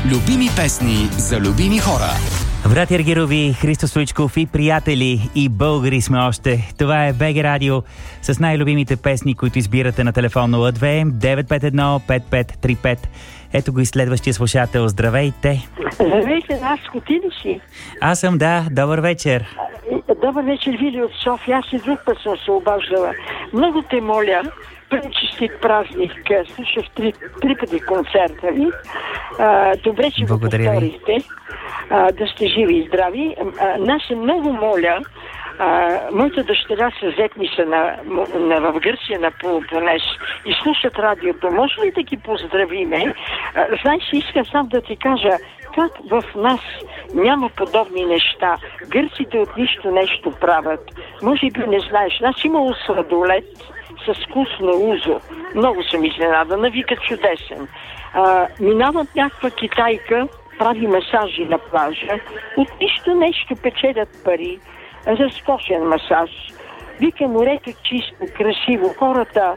Любими песни за любими хора. Братя Аргирови, Христо Стоичков и приятели и българи сме още. Това е БГ Радио с най-любимите песни, които избирате на телефон 02-951-5535. Ето го и следващия слушател. Здравейте! Здравейте, Наско, ти ли си? Аз съм, да. Добър вечер. Добър вечер, Вили от София. Аз и друг път съм се обаждала. Много те моля, честит празник. Слушах три пъти концерта ви. Добре, че го повторихте. Да сте живи и здрави. Нас много моля, моята дъщеря съзетни са в Гърция на Пелопонес и слушат радиото. Може ли да ги поздравиме? Знаеш, искам сам да ти кажа, как в нас няма подобни неща. Гърците от нищо нещо правят. Може би не знаеш. Значи имало сладолет с вкусно узо. Много съм изненадана. Вика чудесен. Минават някаква китайка, прави масажи на плажа. От нищо нещо печелят пари. Разкошен масаж. Вика морето чисто, красиво. Хората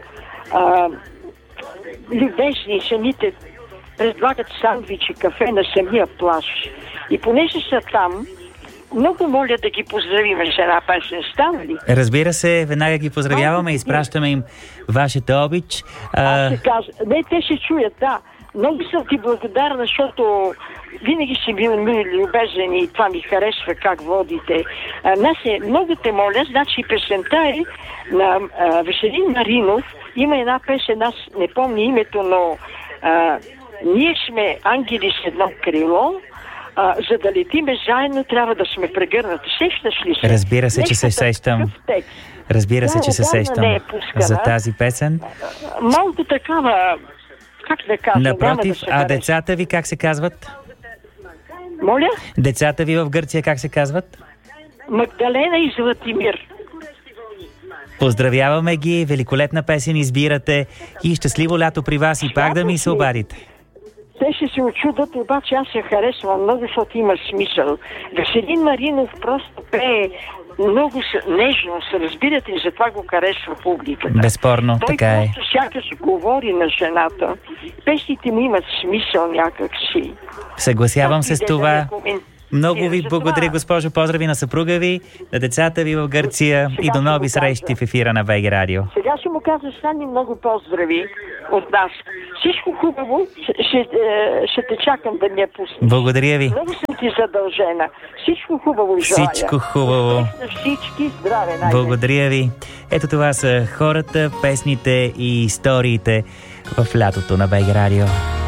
любезни, самите предлагат сандвичи, кафе на самия плаж. И понеже са там, много моля да ги поздравим с една песен. Става ли? Разбира се, веднага ги поздравяваме и изпращаме им вашата обич. Не, те се чуят, да. Много съм ти благодарна, защото винаги си бил любезен и това ми харесва как водите. Много те моля, значи песента е на Веселин Маринов. Има една песен, аз не помня името, но ние сме ангели с едно крило. За да летиме заедно, трябва да сме прегърнати. Сещаш ли се? Разбира се, че се сещам. Разбира се, че се сещам за тази песен. Малко такава, как да кажа? Напротив, децата ви как се казват? Моля? Децата ви в Гърция как се казват? Магдалена и Златимир. Поздравяваме ги, великолепна песен избирате и щастливо лято при вас и пак да ми се обадите. Те ще се очудат, обаче аз я харесвам много, защото има смисъл. Веселин Маринов просто пее много нежно, се разбирате, и затова го харесва публиката. Безспорно, той така е. Той просто сякаш говори на жената. Песните му имат смисъл някак си. Съгласявам се с това. Много ви благодаря, госпожо. Поздрави на съпруга ви, на децата ви в Гърция и до нови срещи в ефира на БГ Радио. Сега ще му кажа Сани много поздрави от нас. Всичко хубаво, ще те чакам да ми пуснеш. Благодаря ви. Много съм ти задължена. Всичко хубаво желая. Всичко хубаво. Всички здраве. Благодаря ви. Ето това са хората, песните и историите в лятото на БГ Радио.